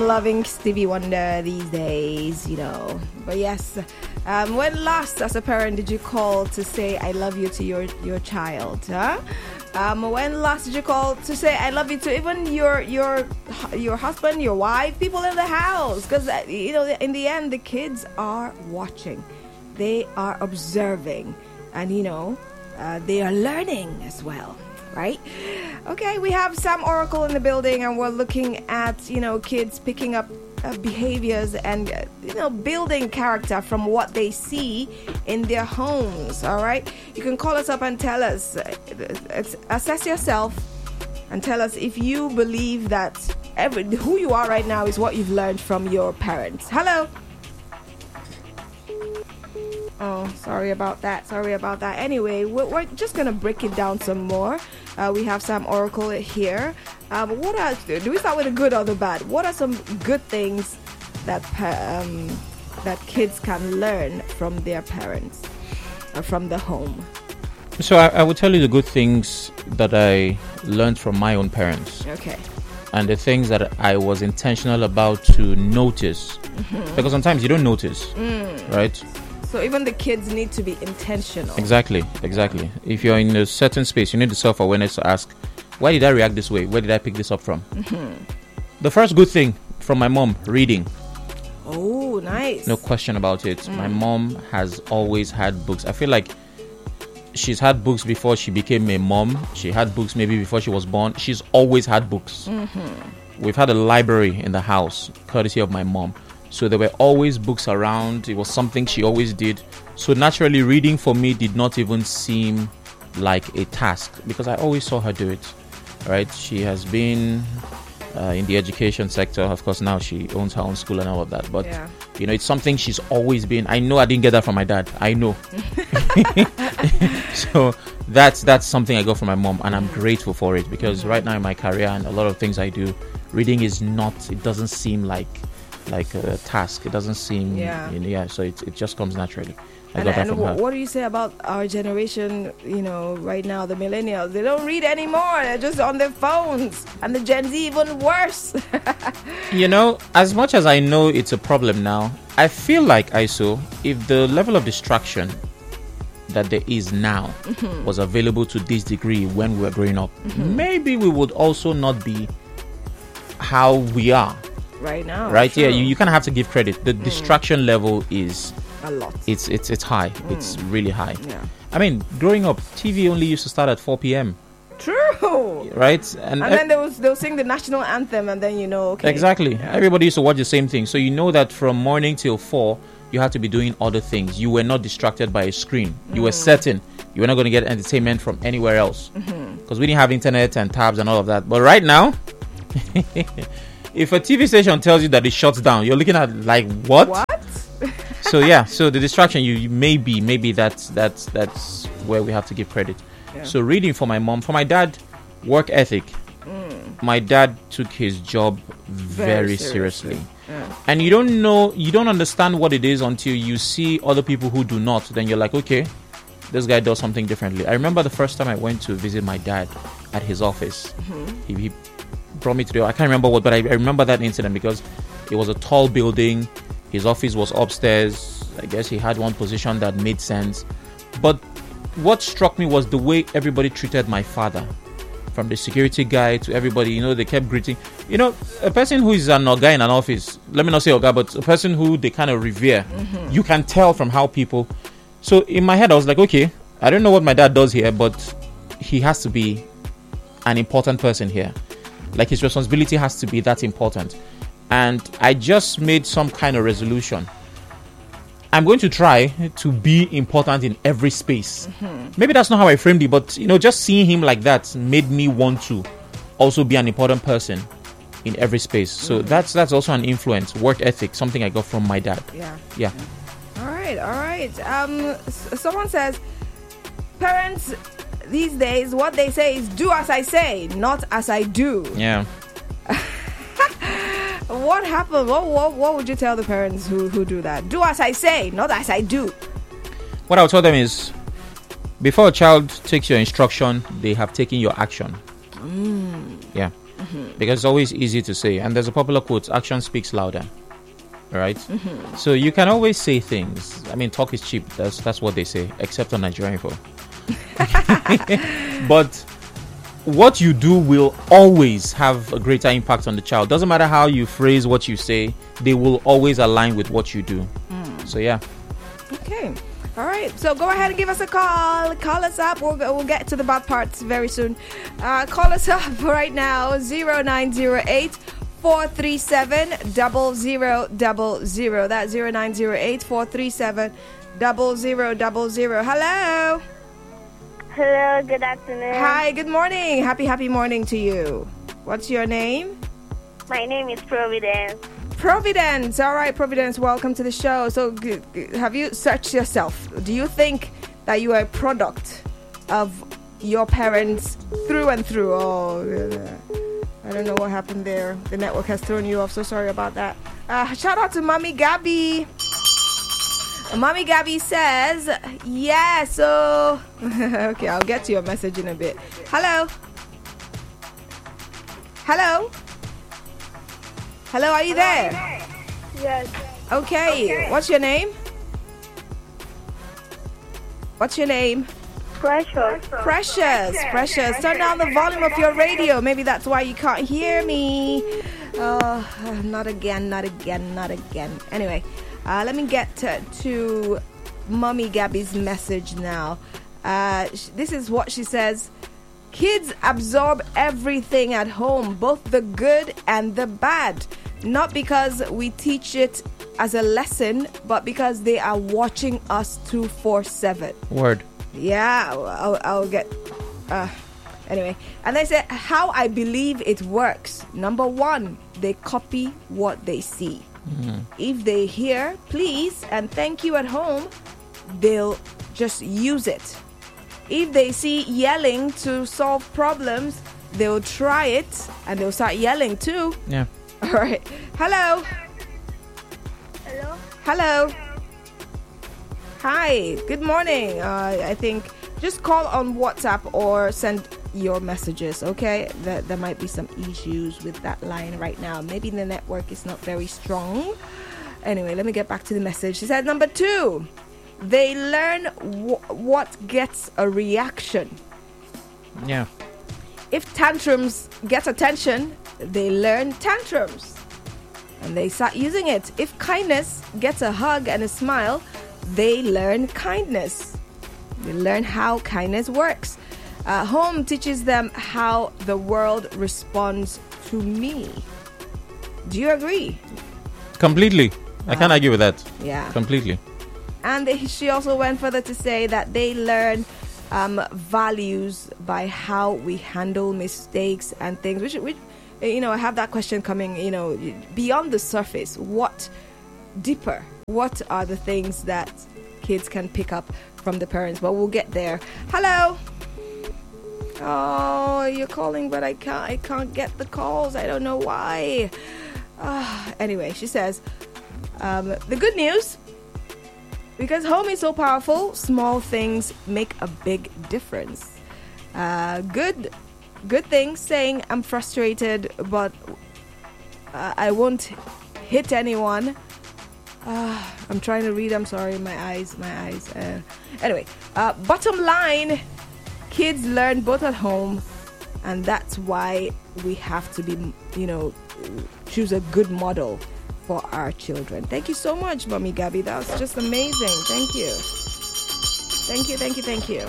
Loving Stevie Wonder these days, But yes, when last as a parent did you call to say I love you to your child? Huh? When last did you call to say I love you to even your husband, your wife, people in the house? Because in the end, the kids are watching, they are observing, and they are learning as well. Right? Okay, we have Sam Oracle in the building, and we're looking at, kids picking up behaviors and, building character from what they see in their homes. All right? You can call us up and tell us, assess yourself and tell us if you believe that who you are right now is what you've learned from your parents. Hello? Oh, sorry about that. Anyway, we're just going to break it down some more. We have Sam Oracle here. Do we start with the good or the bad? What are some good things that kids can learn from their parents or from the home? So I will tell you the good things that I learned from my own parents. Okay. And the things that I was intentional about to notice. Mm-hmm. Because sometimes you don't notice, right? So even the kids need to be intentional. Exactly. If you're in a certain space, you need the self-awareness to ask, why did I react this way? Where did I pick this up from? Mm-hmm. The first good thing from my mom, reading. Oh, nice. No question about it. My mom has always had books. I feel like she's had books before she became a mom. She had books maybe before she was born. She's always had books. Mm-hmm. We've had a library in the house, courtesy of my mom. So there were always books around. It was something she always did. So naturally, reading for me did not even seem like a task because I always saw her do it. Right? She has been in the education sector. Of course, now she owns her own school and all of that. But, it's something she's always been. I know I didn't get that from my dad. I know. So that's something I got from my mom. And I'm grateful for it because right now in my career and a lot of things I do, reading is not, it doesn't seem like a task. It doesn't seem so it just comes naturally. And what do you say about our generation, right now, the millennials? They don't read anymore. They're just on their phones. And the Gen Z even worse. As much as I know it's a problem now, I feel like if the level of distraction that there is now was available to this degree when we were growing up, maybe we would also not be how we are right now. Right? Sure. Yeah, you kind of have to give credit. The distraction level is a lot. It's high. It's really high. Yeah. I mean, growing up, TV only used to start at 4 p.m. True. Right? And then they'll sing the national anthem and then okay. Exactly. Yeah. Everybody used to watch the same thing. So you know that from morning till 4, you had to be doing other things. You were not distracted by a screen. You were certain you were not going to get entertainment from anywhere else. Because we didn't have internet and tabs and all of that. But right now, if a TV station tells you that it shuts down, you're looking at like, what? So the distraction, you maybe that's where we have to give credit. Yeah. So reading for my mom, for my dad, work ethic. My dad took his job very seriously. Yeah. And you don't understand what it is until you see other people who do not. Then you're like, okay, this guy does something differently. I remember the first time I went to visit my dad at his office. He brought me to I can't remember what, but I remember that incident because it was a tall building. His office was upstairs. I guess he had one position that made sense. But what struck me was the way everybody treated my father. From the security guy to everybody, they kept greeting. A person who is an Oga in an office, let me not say Oga, but a person who they kind of revere, you can tell from how people... So in my head, I was like, okay, I don't know what my dad does here, but he has to be an important person here. Like his responsibility has to be that important. And I just made some kind of resolution. I'm going to try to be important in every space. Maybe that's not how I framed it, but just seeing him like that made me want to also be an important person in every space. So that's also an influence, work ethic, something I got from my dad. Yeah. All right. Someone says, parents these days, what they say is do as I say, not as I do. Yeah. What happened? What would you tell the parents who do that? Do as I say, not as I do. What I would tell them is, before a child takes your instruction, they have taken your action. Yeah. because it's always easy to say. And there's a popular quote: "Action speaks louder." Right? So you can always say things. I mean, talk is cheap. That's what they say, except on Nigerian info. But what you do will always have a greater impact on the child. Doesn't matter how you phrase what you say, they will always align with what you do. So yeah. Okay. All right. So go ahead and give us a call. Call us up. We'll get to the bad parts very soon. Call us up right now. 0908 437 0000. That's 0908 437 0000. Hello. Hello, good afternoon. Hi, good morning. Happy morning to you. What's your name? My name is Providence. Providence. All right, Providence, welcome to the show. So have you searched yourself? Do you think that you are a product of your parents through and through? I don't know what happened there. The network has thrown you off. So sorry about that. Shout out to Mommy Gabby. Mommy Gabby says, yeah, so... okay, I'll get to your message in a bit. Hello? Hello? Hello, are you there? Yes. Okay. What's your name? What's your name? Precious. Precious. Turn down the volume of your radio. Maybe that's why you can't hear me. Not again. Anyway, let me get to Mommy Gabby's message now. This is what she says. Kids absorb everything at home, both the good and the bad. Not because we teach it as a lesson, but because they are watching us 247. Word. Yeah, I'll get... anyway, and they say how I believe it works. Number one, they copy what they see. If they hear please and thank you at home, they'll just use it. If they see yelling to solve problems, they'll try it and they'll start yelling too. Yeah. All right. Hello. Hi. Good morning. I think just call on WhatsApp or send your messages, okay? There might be some issues with that line right now. Maybe the network is not very strong. Anyway, let me get back to the message. She said, number two, they learn what gets a reaction. Yeah. If tantrums get attention, they learn tantrums. And they start using it. If kindness gets a hug and a smile, they learn kindness. They learn how kindness works. Home teaches them how the world responds to me. Do you agree? Completely. I can't argue with that. Yeah. Completely. And she also went further to say that they learn values by how we handle mistakes and things. Which I have that question coming. Beyond the surface, what deeper? What are the things that kids can pick up from the parents? But we'll get there. Hello. Oh, you're calling, but I can't get the calls. I don't know why. Anyway, she says, the good news, because home is so powerful, small things make a big difference. Good thing, saying I'm frustrated, but I won't hit anyone. I'm trying to read. I'm sorry, my eyes. Anyway, bottom line, kids learn both at home, and that's why we have to be, choose a good model for our children. Thank you so much, Mommy Gabby. That was just amazing. Thank you.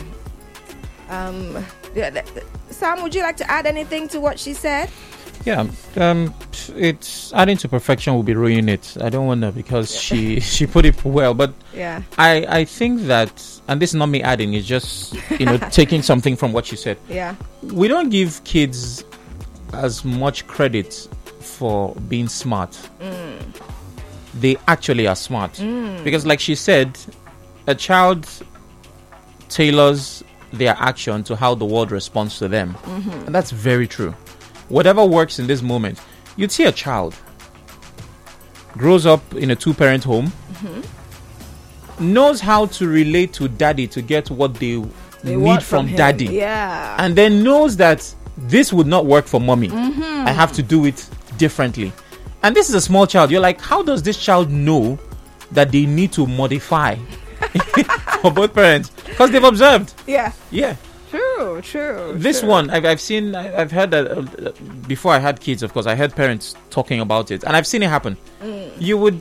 Sam, would you like to add anything to what she said? Yeah, it's adding to perfection will be ruining it. I don't want to, because she put it well. But yeah, I think that, and this is not me adding, it's just taking something from what she said. Yeah, we don't give kids as much credit for being smart. They actually are smart because, like she said, a child tailors their action to how the world responds to them, and that's very true. Whatever works in this moment, you'd see a child grows up in a two-parent home, knows how to relate to daddy to get what they need want from him. daddy, yeah, and then knows that this would not work for mommy. I have to do it differently. And this is a small child. You're like, how does this child know that they need to modify for both parents? Because they've observed. Yeah. Yeah. True. This one, I've seen, I've heard that before I had kids, of course, I heard parents talking about it. And I've seen it happen. You would